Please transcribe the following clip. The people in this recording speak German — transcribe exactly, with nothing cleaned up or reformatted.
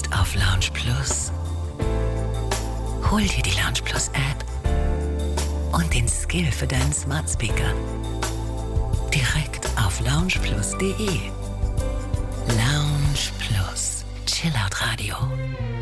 direkt auf Lounge Plus. Hol dir die Lounge Plus App und den Skill für deinen Smart Speaker. Direkt auf lounge plus punkt de. Lounge Plus. Chillout Radio.